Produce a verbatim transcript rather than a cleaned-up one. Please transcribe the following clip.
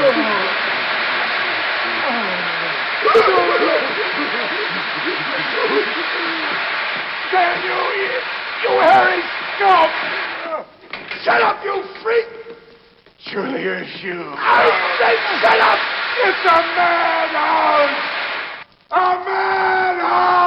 Damn you, you, you hairy scum! Shut up, you freak! Julius, you... I said shut up! It's a madhouse! A madhouse!